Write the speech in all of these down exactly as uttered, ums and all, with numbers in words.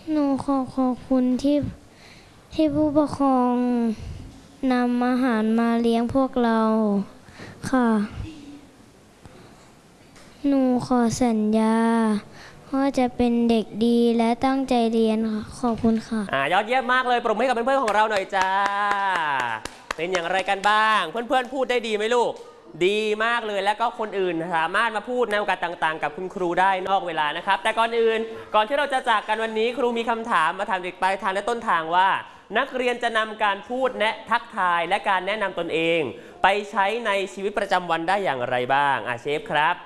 หนูขอขอบคุณที่ที่ผู้ปกครองนำอาหารมาเลี้ยงพวกเราค่ะหนูขอสัญญาว่าจะเป็นเด็กดีและตั้งใจเรียนค่ะขอบคุณค่ะอ่ายอดเยี่ยมมากเลยปรบมือให้กับเพื่อนๆของเราหน่อยจ้าเป็นอย่างไรกันบ้างเพื่อนๆพูดได้ดีไหมลูกดีมากเลยแล้วก็คนอื่นสามารถมาพูดในโอกาสต่างๆกับคุณครูได้นอกเวลานะครับแต่ก่อนอื่นก่อนที่เราจะจากกันวันนี้ครูมีคำถามมาถามเด็กปลายทางและต้นทางว่านักเรียนจะนำการพูดแนะทักทายและการแนะนำตนเองไปใช้ในชีวิตประจำวันได้อย่างไรบ้างอาเชฟครับ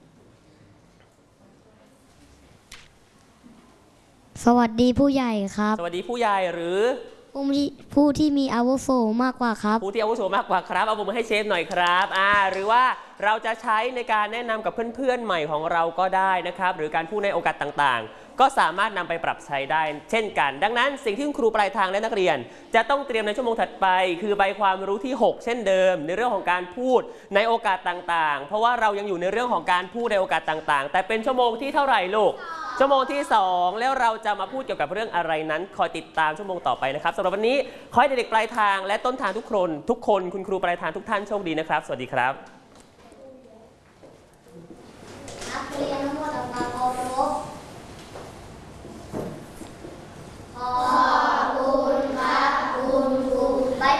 สวัสดีผู้ใหญ่ครับสวัสดีผู้ใหญ่หรือผู้ที่ผู้ที่มีอาวุโสมากกว่าครับผู้ที่อาวุโสมากกว่าครับเอาผมมาให้เชฟหน่อยครับอ่าหรือว่าเราจะใช้ในการแนะนำกับเพื่อนๆใหม่ของเราก็ได้นะครับหรือการพูดในโอกาสต่างๆก็สามารถนำไปปรับใช้ได้เช่นกันดังนั้นสิ่งที่คุณครูปลายทางและนักเรียนจะต้องเตรียมในชั่วโมงถัดไปคือใบความรู้ที่หกเช่นเดิมในเรื่องของการพูดในโอกาสต่างๆเพราะว่าเรายังอยู่ในเรื่องของการพูดในโอกาสต่างๆแต่เป็นชั่วโมงที่เท่าไหร่ลูกชั่วโมงที่สองแล้วเราจะมาพูดเกี่ยวกับเรื่องอะไรนั้นคอยติดตามชั่วโมงต่อไปนะครับสำหรับวันนี้ขอให้เด็กๆปลายทางและต้นทางทุกคนทุกคนคุณครูปลายทางทุกท่านโชคดีนะครับสวัสดีครับ